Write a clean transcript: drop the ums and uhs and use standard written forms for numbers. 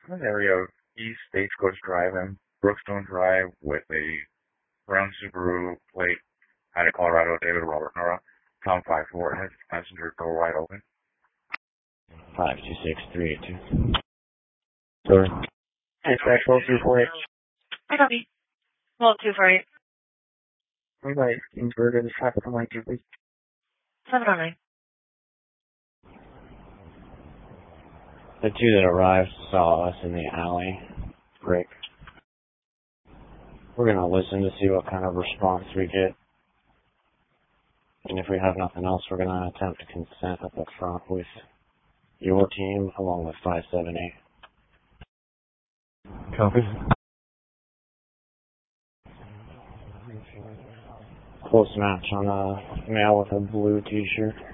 An area of East Stagecoach Drive and Brookstone Drive with a brown Subaru plate out of Colorado, David Robert Nora, Tom 54, has passenger door wide open. 526382. Sorry. Dispatch 1248. I copy. Well, 248. We might Kingsburg and traffic on line 2, please. 709. The two that arrived saw us in the alley. Great. We're going to listen to see what kind of response we get. And if we have nothing else, we're going to attempt to consent up front with your team along with 578. Copy. Close match on a male with a blue t-shirt.